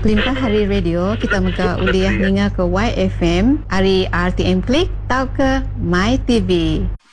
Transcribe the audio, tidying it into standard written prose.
Kelimpah hari radio kita muka uliah ninga ke YFM, hari RTM Klik, tau ke My TV.